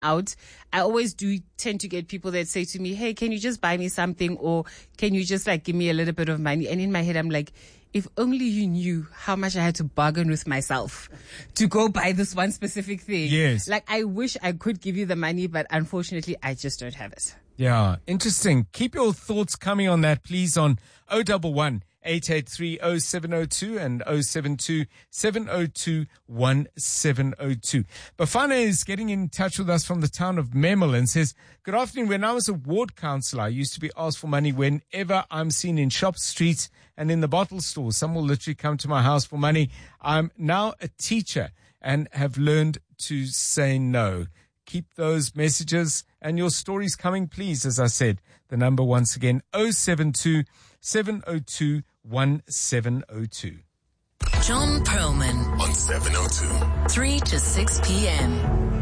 out, I always do tend to get people that say to me, hey, can you just buy me something, or can you just like give me a little bit of money? And in my head, I'm like, if only you knew how much I had to bargain with myself to go buy this one specific thing. Yes. Like, I wish I could give you the money, but unfortunately, I just don't have it. Yeah, interesting. Keep your thoughts coming on that, please, on 011 883 0702 and 072 702 1702. Bafana is getting in touch with us from the town of Memel and says, good afternoon. When I was a ward councillor, I used to be asked for money whenever I'm seen in shops, streets, and in the bottle stores. Some will literally come to my house for money. I'm now a teacher and have learned to say no. Keep those messages and your stories coming, please. As I said, the number once again, 072 702 1702. John Perlman On 702. 3 to 6 p.m.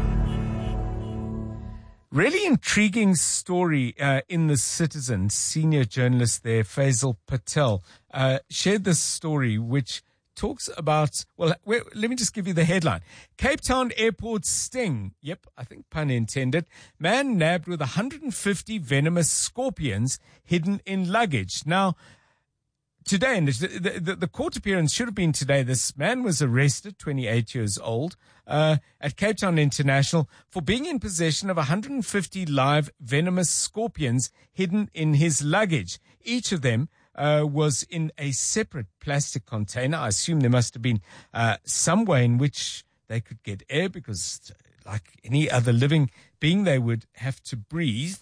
Really intriguing story in The Citizen. Senior journalist there, Faisal Patel, shared this story which talks about, well, let me just give you the headline. Cape Town Airport sting. Yep, I think pun intended. Man nabbed with 150 venomous scorpions hidden in luggage. Now, today, and the court appearance should have been today, this man was arrested, 28 years old, at Cape Town International for being in possession of 150 live venomous scorpions hidden in his luggage. Each of them was in a separate plastic container. I assume there must have been some way in which they could get air because, like any other living being, they would have to breathe.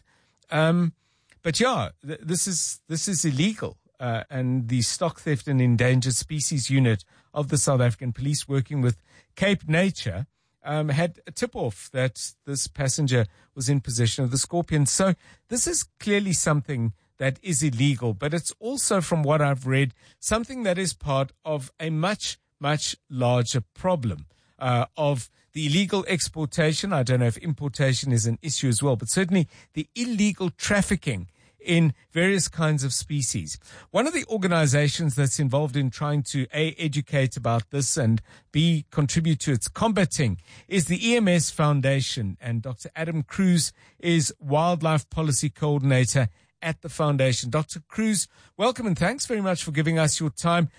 But yeah, this is illegal. And the Stock Theft and Endangered Species Unit of the South African Police, working with Cape Nature, had a tip-off that this passenger was in possession of the scorpion. So this is clearly something that is illegal, but it's also, from what I've read, something that is part of a much, much larger problem of the illegal exportation. I don't know if importation is an issue as well, but certainly the illegal trafficking in various kinds of species. One of the organizations that's involved in trying to A, educate about this, and B, contribute to its combating is the EMS Foundation. And Dr. Adam Cruz is Wildlife Policy Coordinator at the foundation. Dr. Cruz, welcome and thanks very much for giving us your time.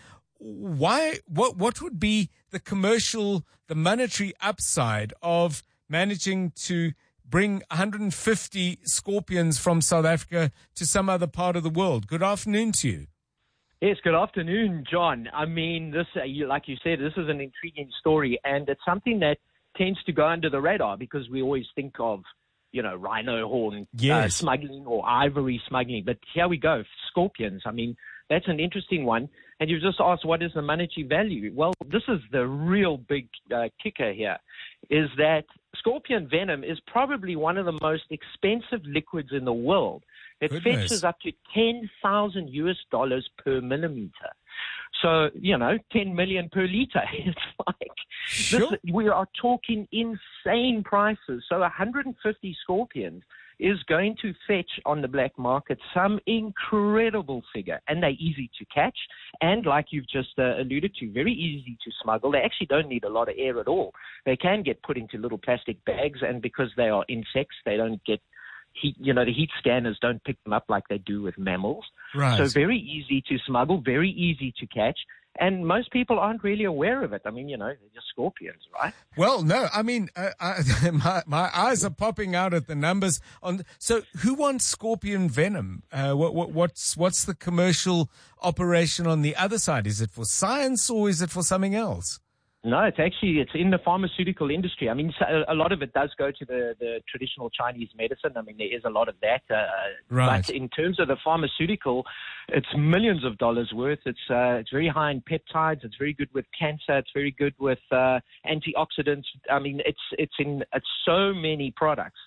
What would be the commercial, the monetary upside of managing to bring 150 scorpions from South Africa to some other part of the world? Good afternoon to you. Yes, good afternoon, John. I mean, this, like you said, this is an intriguing story, and it's something that tends to go under the radar because we always think of, rhino horn smuggling or ivory smuggling. But here we go, scorpions. I mean, that's an interesting one. And you've just asked, what is the monetary value? Well, this is the real big kicker here, is that scorpion venom is probably one of the most expensive liquids in the world. It fetches up to $10,000 per millimeter. So, 10 million per liter. It's like, we are talking insane prices. So 150 scorpions is going to fetch on the black market some incredible figure. And they're easy to catch. And like you've just alluded to, very easy to smuggle. They actually don't need a lot of air at all. They can get put into little plastic bags. And because they are insects, they don't get heat. The heat scanners don't pick them up like they do with mammals. Right. So very easy to smuggle, very easy to catch. And most people aren't really aware of it. I mean, they're just scorpions, right? Well, no, I mean, my eyes are popping out at the numbers. So who wants scorpion venom? What's the commercial operation on the other side? Is it for science or is it for something else? No, it's in the pharmaceutical industry. I mean, a lot of it does go to the traditional Chinese medicine. I mean, there is a lot of that. Right. But in terms of the pharmaceutical, it's millions of dollars worth. It's very high in peptides. It's very good with cancer. It's very good with antioxidants. I mean, it's so many products.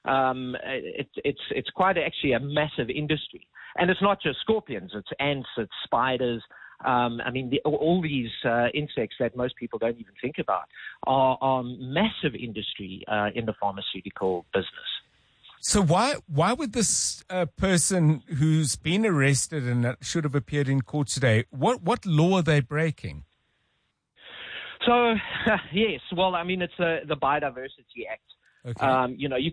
It's quite actually a massive industry. And it's not just scorpions. It's ants. It's spiders. I mean, all these insects that most people don't even think about are massive industry in the pharmaceutical business. So why would this person who's been arrested and should have appeared in court today, what law are they breaking? So, yes, well, I mean, it's the Biodiversity Act. Okay. You